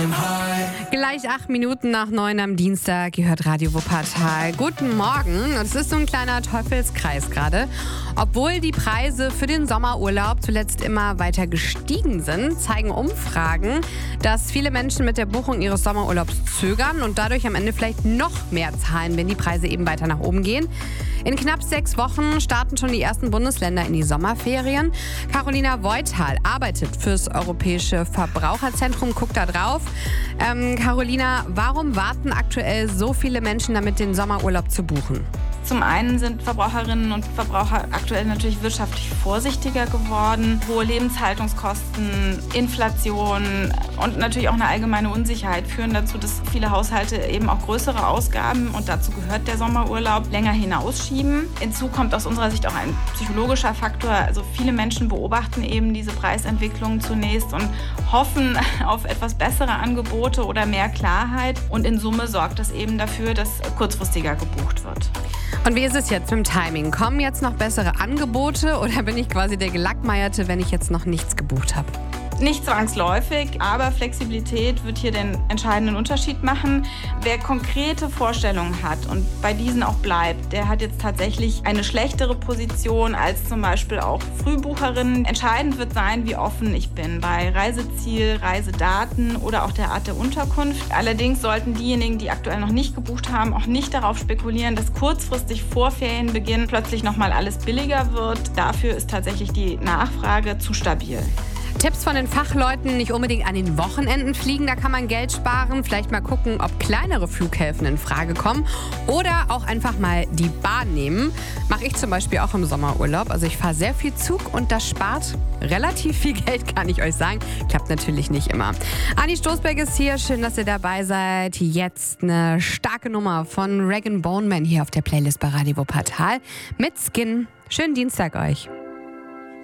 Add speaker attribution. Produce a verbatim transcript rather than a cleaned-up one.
Speaker 1: Gleich acht Minuten nach neun am Dienstag gehört Radio Wuppertal. Guten Morgen. Es ist so ein kleiner Teufelskreis gerade. Obwohl die Preise für den Sommerurlaub zuletzt immer weiter gestiegen sind, zeigen Umfragen, dass viele Menschen mit der Buchung ihres Sommerurlaubs zögern und dadurch am Ende vielleicht noch mehr zahlen, wenn die Preise eben weiter nach oben gehen. In knapp sechs Wochen starten schon die ersten Bundesländer in die Sommerferien. Carolina Voital arbeitet fürs Europäische Verbraucherzentrum, guckt da drauf. Ähm, Carolina, warum warten aktuell so viele Menschen damit, den Sommerurlaub zu buchen?
Speaker 2: Zum einen sind Verbraucherinnen und Verbraucher aktuell natürlich wirtschaftlich vorsichtiger geworden. Hohe Lebenshaltungskosten, Inflation und natürlich auch eine allgemeine Unsicherheit führen dazu, dass viele Haushalte eben auch größere Ausgaben, und dazu gehört der Sommerurlaub, länger hinausschieben. Hinzu kommt aus unserer Sicht auch ein psychologischer Faktor. Also viele Menschen beobachten eben diese Preisentwicklung zunächst und hoffen auf etwas bessere Angebote oder mehr Klarheit. Und in Summe sorgt das eben dafür, dass kurzfristiger gebucht wird.
Speaker 1: Und wie ist es jetzt mit dem Timing? Kommen jetzt noch bessere Angebote oder bin ich quasi der Gelackmeierte, wenn ich jetzt noch nichts gebucht habe?
Speaker 2: Nicht zwangsläufig, aber Flexibilität wird hier den entscheidenden Unterschied machen. Wer konkrete Vorstellungen hat und bei diesen auch bleibt, der hat jetzt tatsächlich eine schlechtere Position als zum Beispiel auch Frühbucherinnen. Entscheidend wird sein, wie offen ich bin bei Reiseziel, Reisedaten oder auch der Art der Unterkunft. Allerdings sollten diejenigen, die aktuell noch nicht gebucht haben, auch nicht darauf spekulieren, dass kurzfristig vor Ferienbeginn plötzlich nochmal alles billiger wird. Dafür ist tatsächlich die Nachfrage zu stabil.
Speaker 1: Tipps von den Fachleuten: nicht unbedingt an den Wochenenden fliegen, da kann man Geld sparen. Vielleicht mal gucken, ob kleinere Flughäfen in Frage kommen. Oder auch einfach mal die Bahn nehmen. Mache ich zum Beispiel auch im Sommerurlaub. Also ich fahre sehr viel Zug und das spart relativ viel Geld, kann ich euch sagen. Klappt natürlich nicht immer. Anni Stoßberg ist hier. Schön, dass ihr dabei seid. Jetzt eine starke Nummer von Rag and Bone Man hier auf der Playlist bei Radio Wuppertal mit Skin. Schönen Dienstag euch.